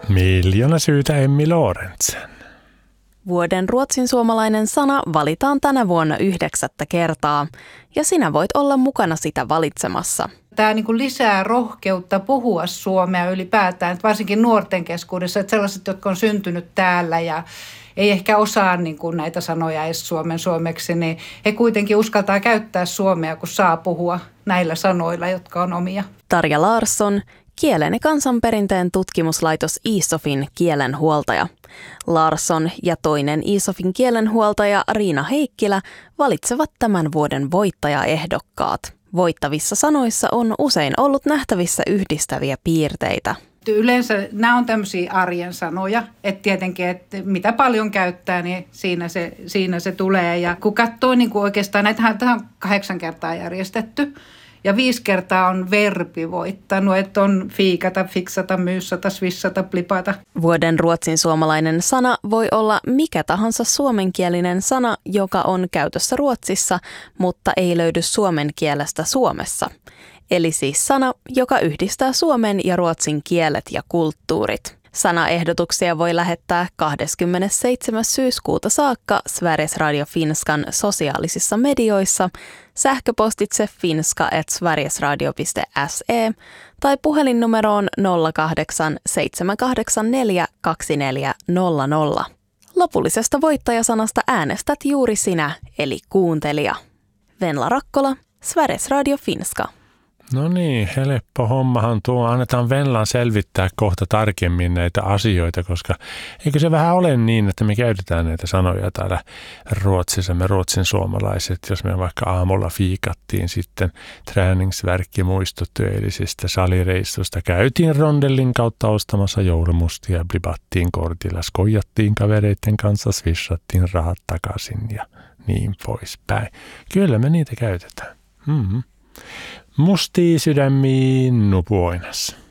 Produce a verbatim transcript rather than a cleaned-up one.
Miljoona syytä Emmi Lorentzen. Vuoden ruotsinsuomalainen sana valitaan tänä vuonna yhdeksättä kertaa, ja sinä voit olla mukana sitä valitsemassa. Tämä niin kuin lisää rohkeutta puhua suomea ylipäätään, että varsinkin nuorten keskuudessa, että sellaiset, jotka on syntynyt täällä ja ei ehkä osaa niin kuin näitä sanoja edes suomen suomeksi, niin he kuitenkin uskaltaa käyttää suomea, kun saa puhua näillä sanoilla, jotka on omia. Tarja Larsson, kielen ja kansanperinteen tutkimuslaitos ISOFin kielenhuoltaja. Larsson ja toinen ISOFin kielenhuoltaja Riina Heikkilä valitsevat tämän vuoden voittajaehdokkaat. Voittavissa sanoissa on usein ollut nähtävissä yhdistäviä piirteitä. Yleensä nämä on tämmöisiä arjen sanoja, että tietenkin, että mitä paljon käyttää, niin siinä se, siinä se tulee. Ja kun katsoo niin kuin oikeastaan, näitähän on kahdeksan kertaa järjestetty. Ja viisi kertaa on verbi voittanut, että on fiikata, fiksata, myyssata, swissata, plipata. Vuoden ruotsinsuomalainen sana voi olla mikä tahansa suomenkielinen sana, joka on käytössä Ruotsissa, mutta ei löydy suomen kielestä Suomessa. Eli siis sana, joka yhdistää suomen ja ruotsin kielet ja kulttuurit. Sanaehdotuksia voi lähettää kahdeskymmenesseitsemäs syyskuuta saakka Sveriges Radio Finskan sosiaalisissa medioissa, sähköpostitse finska at sverigesradio piste se tai puhelinnumeroon nolla kahdeksan seitsemän kahdeksan neljä kaksi neljä nolla nolla. Lopullisesta voittajasanasta äänestät juuri sinä, eli kuuntelija. Venla Rakkola, Sveriges Radio Finska. No niin, helppo hommahan tuo. Annetaan Venlaan selvittää kohta tarkemmin näitä asioita, koska eikö se vähän ole niin, että me käytetään näitä sanoja täällä Ruotsissa, me ruotsin suomalaiset, jos me vaikka aamulla fiikattiin sitten träningsvärkki muistuttu eilisestä salireissusta. Käytiin rondellin kautta ostamassa joulumustia, blibattiin kortilla, skojattiin kavereiden kanssa, swishattiin rahat takaisin ja niin poispäin. Kyllä me niitä käytetään. Mm-hmm. Mustii sydämiin nupuoinas.